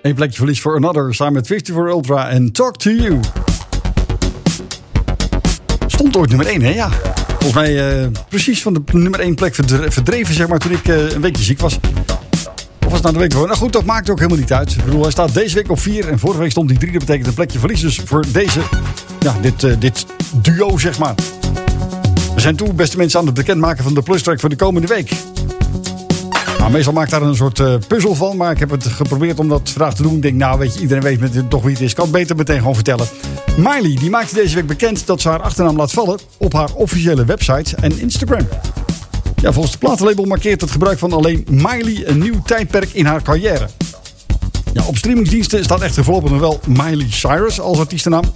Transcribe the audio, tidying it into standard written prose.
Eén plekje verlies voor Another samen met 54 Ultra en Talk to You. Stond ooit nummer 1, hè? Ja. Volgens mij precies van de nummer 1 plek verdreven, zeg maar, toen ik een weekje ziek was. Of was het nou de week voor? Nou goed, dat maakt ook helemaal niet uit. Ik bedoel, hij staat deze week op 4 en vorige week stond hij 3. Dat betekent een plekje verlies dus voor deze, ja, dit duo, zeg maar. We zijn toe, beste mensen, aan het bekendmaken van de plustrack voor de komende week. Nou, meestal maak ik daar een soort puzzel van, maar ik heb het geprobeerd om dat vandaag te doen. Ik denk, nou weet je, iedereen weet toch wie het is. Ik kan het beter meteen gewoon vertellen. Miley, die maakte deze week bekend dat ze haar achternaam laat vallen op haar officiële website en Instagram. Ja, volgens het platenlabel markeert het gebruik van alleen Miley een nieuw tijdperk in haar carrière. Ja, op streamingsdiensten staat echter voorlopig nog wel Miley Cyrus als artiestennaam.